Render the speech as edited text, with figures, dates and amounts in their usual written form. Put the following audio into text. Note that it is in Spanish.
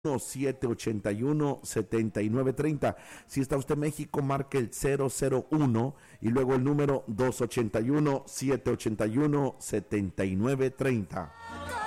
781-7930. Si está usted en México, marque el 001 y luego el número 281-781-7930.